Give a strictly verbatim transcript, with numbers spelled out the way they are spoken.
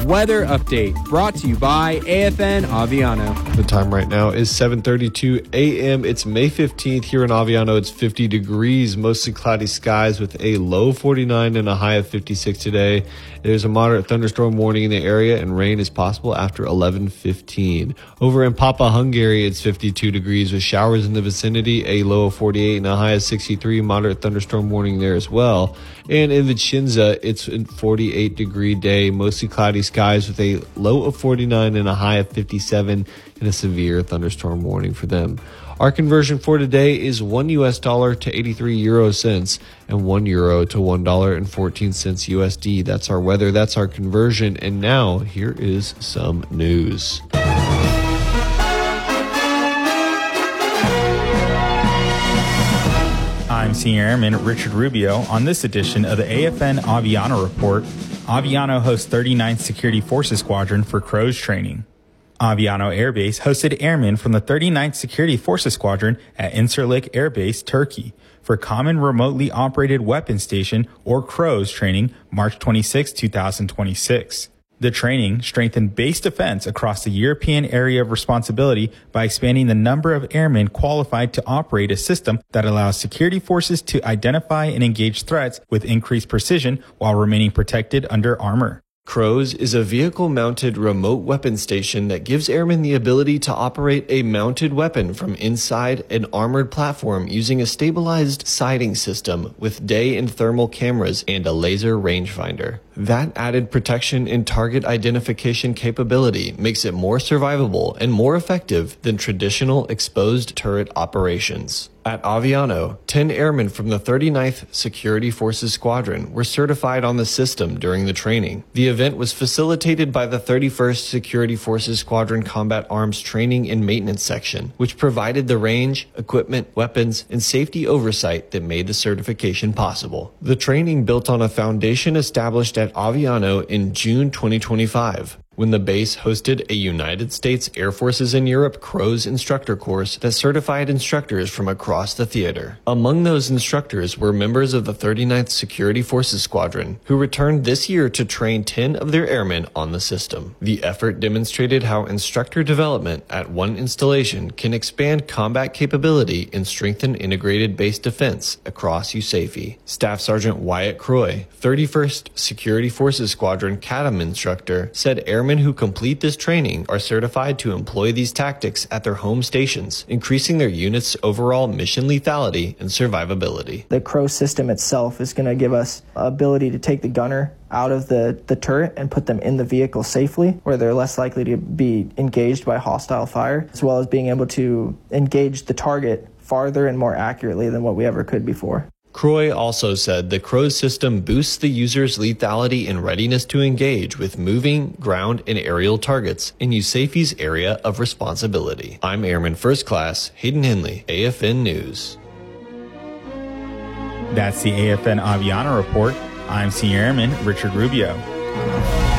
weather update brought to you by A F N Aviano. The time right now is seven thirty-two a.m. It's May fifteenth. Here in Aviano, it's fifty degrees, mostly cloudy skies with a low forty-nine and a high of fifty-six today. There's a moderate thunderstorm warning in the area, and rain is possible after eleven fifteen. Over in Papa, Hungary, it's fifty-two degrees with showers in the vicinity, a low of forty-eight and a high of sixty-three. Moderate thunderstorm warning there as well. And in Vicenza, it's a forty-eight degree day, mostly cloudy skies with a low of forty-nine and a high of fifty-seven, and a severe thunderstorm warning for them. Our conversion for today is one U S dollar to eighty-three euro cents and one euro to one dollar and fourteen cents U S D. That's our weather. That's our conversion. And now here is some news. I'm Senior Airman Richard Rubio. On this edition of the A F N Aviano Report, Aviano hosts thirty-ninth Security Forces Squadron for Crows training. Aviano Air Base hosted airmen from the thirty-ninth Security Forces Squadron at Incirlik Air Base, Turkey, for Common Remotely Operated Weapons Station, or CROWS training, March twenty-sixth, twenty twenty-six. The training strengthened base defense across the European area of responsibility by expanding the number of airmen qualified to operate a system that allows security forces to identify and engage threats with increased precision while remaining protected under armor. CROWS is a vehicle-mounted remote weapon station that gives airmen the ability to operate a mounted weapon from inside an armored platform using a stabilized sighting system with day and thermal cameras and a laser rangefinder. That added protection and target identification capability makes it more survivable and more effective than traditional exposed turret operations. At Aviano, ten airmen from the thirty-ninth Security Forces Squadron were certified on the system during the training. The event was facilitated by the thirty-first Security Forces Squadron Combat Arms Training and Maintenance Section, which provided the range, equipment, weapons, and safety oversight that made the certification possible. The training built on a foundation established at Aviano in June twenty twenty-five. When the base hosted a United States Air Forces in Europe CROWS instructor course that certified instructors from across the theater. Among those instructors were members of the thirty-ninth Security Forces Squadron, who returned this year to train ten of their airmen on the system. The effort demonstrated how instructor development at one installation can expand combat capability and strengthen integrated base defense across U S A F E. Staff Sergeant Wyatt Croy, thirty-first Security Forces Squadron C A D M instructor, said airmen who complete this training are certified to employ these tactics at their home stations, increasing their unit's overall mission lethality and survivability. The CROWS system itself is going to give us ability to take the gunner out of the, the turret and put them in the vehicle safely, where they're less likely to be engaged by hostile fire, as well as being able to engage the target farther and more accurately than what we ever could before. Croy also said the CROWS system boosts the user's lethality and readiness to engage with moving, ground, and aerial targets in U S A F E's area of responsibility. I'm Airman First Class Hayden Henley, A F N News. That's the A F N Aviano Report. I'm Senior Airman Richard Rubio.